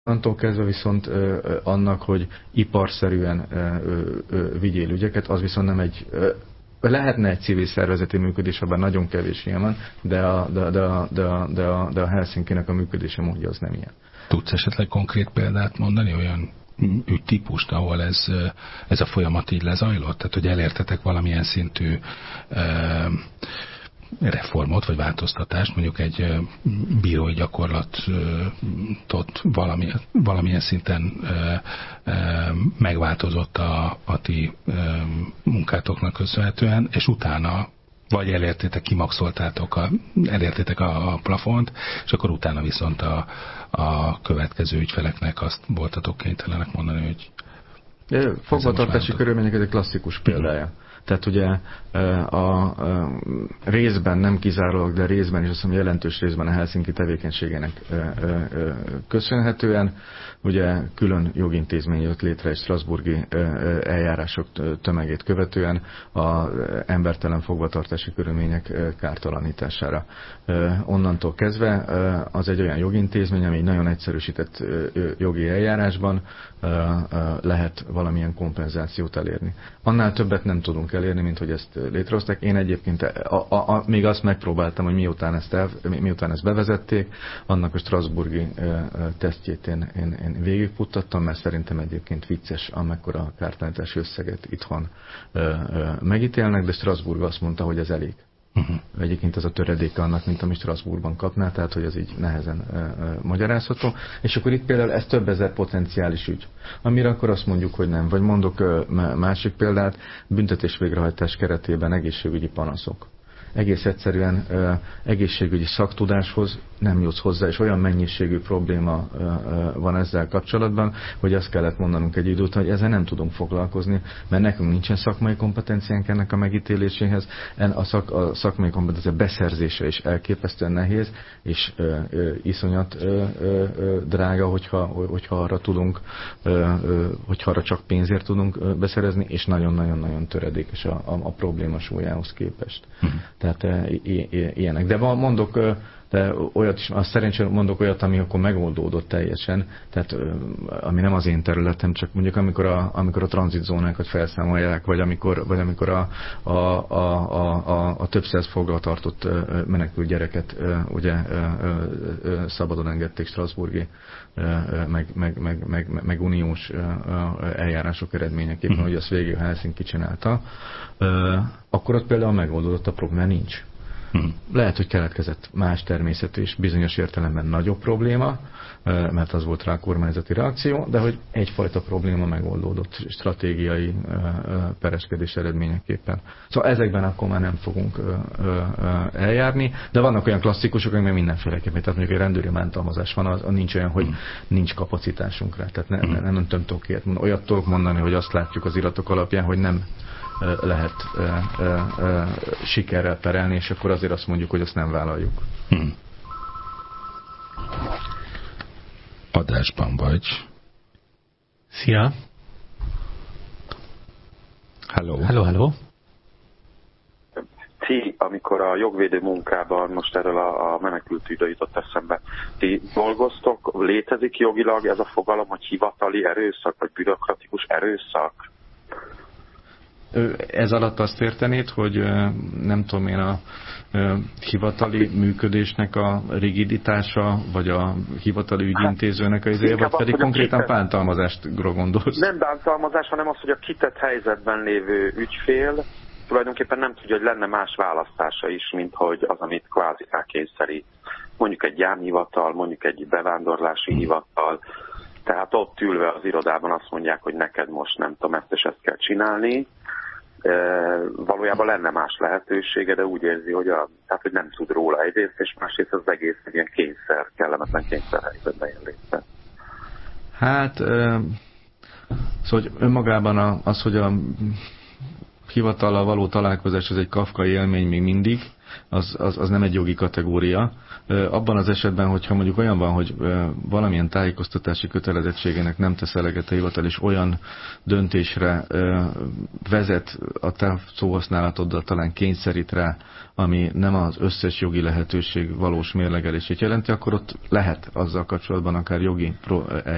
Onnantól kezdve viszont annak, hogy iparszerűen vigyél ügyeket, az viszont nem egy... Lehetne egy civil szervezeti működés, abban nagyon kevés ilyen van, de a Helsinkinek a működése módja az nem ilyen. Tudsz esetleg konkrét példát mondani, olyan ügytípust, ahol ez a folyamat így lezajlott? Tehát, hogy elértetek valamilyen szintű reformot, vagy változtatást, mondjuk egy bírói gyakorlatot valamilyen szinten megváltozott a ti munkátoknak köszönhetően, és utána vagy elértétek a plafont, és akkor utána viszont a következő ügyfeleknek azt voltatok kénytelenek mondani, hogy fogvatartási körülmények ez egy klasszikus példája. Tehát ugye a részben, nem kizárólag, de részben is azt mondom, jelentős részben a Helsinki tevékenységének köszönhetően ugye külön jogintézmény jött létre egy strasbourgi eljárások tömegét követően az embertelen fogvatartási körülmények kártalanítására. Onnantól kezdve az egy olyan jogintézmény, ami nagyon egyszerűsített jogi eljárásban lehet valamilyen kompenzációt elérni. Annál többet nem tudunk elérni, mint hogy ezt létrehozták. Én egyébként még azt megpróbáltam, hogy miután ezt bevezették, annak a strasbourgi tesztjét én végigfuttattam, mert szerintem egyébként vicces, amekkora kártalanítási összeget itthon megítélnek, de Strasbourg azt mondta, hogy ez elég. Egyébként ez a töredéke annak, mint amit Strasbourgban kapná, tehát hogy ez így nehezen magyarázható. És akkor itt például ez több ezer potenciális ügy, amire akkor azt mondjuk, hogy nem. Vagy mondok másik példát, büntetés végrehajtás keretében egészségügyi panaszok. Egész egyszerűen egészségügyi szaktudáshoz nem jutsz hozzá, és olyan mennyiségű probléma van ezzel kapcsolatban, hogy azt kellett mondanunk egy idő után, hogy ezzel nem tudunk foglalkozni, mert nekünk nincsen szakmai kompetenciánk ennek a megítéléséhez. A szakmai kompetencia beszerzése is elképesztően nehéz, és iszonyat drága, hogyha arra tudunk, hogyha arra csak pénzért tudunk beszerezni, és nagyon-nagyon-nagyon töredékes a probléma súlyához képest. Tehát ilyenek. De mondok olyat is, azt szerencsére mondok olyat, ami akkor megoldódott teljesen, tehát ami nem az én területem, csak mondjuk amikor a tranzitzónákat felszámolják, vagy amikor a több száz fogvatartott menekült gyereket ugye szabadon engedték strasbourgi meg uniós eljárások eredményeképpen, hogy azt végül Helsinki csinálta, akkor ott például megoldódott a probléma, nincs. Lehet, hogy keletkezett más természetű és bizonyos értelemben nagyobb probléma, mert az volt rá a kormányzati reakció, de hogy egyfajta probléma megoldódott stratégiai pereskedés eredményeképpen. Szóval ezekben akkor már nem fogunk eljárni, de vannak olyan klasszikusok, amik meg mindenféleképpen. Tehát mondjuk egy rendőri bántalmazás van, az nincs olyan, hogy nincs kapacitásunk rá. Tehát nem tudok ilyet mondani. Olyat tudok mondani, hogy azt látjuk az iratok alapján, hogy nem lehet sikerrel perelni, és akkor azért azt mondjuk, hogy azt nem vállaljuk. Adásban vagy. Szia! Hello. Ti, amikor a jogvédő munkában, most erről a menekült ügyre jutott eszembe, ti dolgoztok, létezik jogilag ez a fogalom, hogy hivatali erőszak, vagy bürokratikus erőszak? Ez alatt azt értenéd, hogy nem tudom én, a hivatali működésnek a rigiditása, vagy a hivatali ügyintézőnek az idéje, vagy pedig konkrétan bántalmazást gondolsz? Nem bántalmazás, hanem az, hogy a kitett helyzetben lévő ügyfél tulajdonképpen nem tudja, hogy lenne más választása is, mint hogy az, amit kvázi rákényszerít. Mondjuk egy gyámhivatal, mondjuk egy bevándorlási hivatal. Tehát ott ülve az irodában azt mondják, hogy neked most nem tudom, ezt és ezt kell csinálni. Valójában lenne más lehetősége, de úgy érzi, hogy, tehát, hogy nem tud róla egyrészt, és másrészt az egész egy ilyen kényszer, kellemetlen kényszerhelyzetben jön létre. Hát, szóval önmagában az, hogy a hivatallal való találkozás az egy kafkai élmény még mindig, az nem egy jogi kategória. Abban az esetben, hogyha mondjuk olyan van, hogy valamilyen tájékoztatási kötelezettségének nem tesz eleget a hivatal, és olyan döntésre vezet a te szóhasználatoddal, talán kényszerít rá, ami nem az összes jogi lehetőség valós mérlegelését jelenti, akkor ott lehet azzal kapcsolatban akár jogi